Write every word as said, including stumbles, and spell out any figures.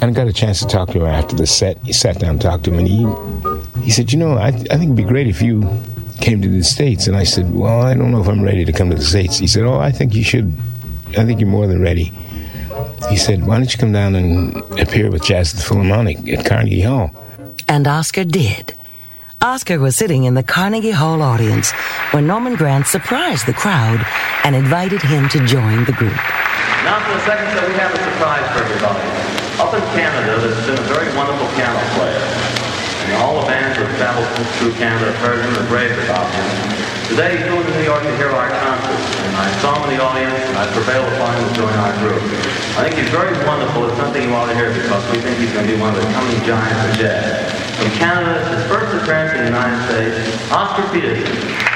I got a chance to talk to him after the set. He sat down and talked to him, and he he said, you know, I, I think it'd be great if you came to the States. And I said, well, I don't know if I'm ready to come to the States. He said, oh, I think you should. I think you're more than ready. He said, why don't you come down and appear with Jazz at the Philharmonic at Carnegie Hall? And Oscar did. Oscar was sitting in the Carnegie Hall audience when Norman Granz surprised the crowd and invited him to join the group. Now for the second set, we have a surprise for everybody. Up in Canada, there's been a very wonderful piano player. And all the bands that have traveled through Canada have heard him and raved about him. Today, he flew to New York to hear our concert, and I saw him in the audience, and I prevailed upon him to join our group. I think he's very wonderful. It's something you ought to hear because we think he's going to be one of the coming giants of jazz. From Canada, his first appearance in the United States, Oscar Peterson.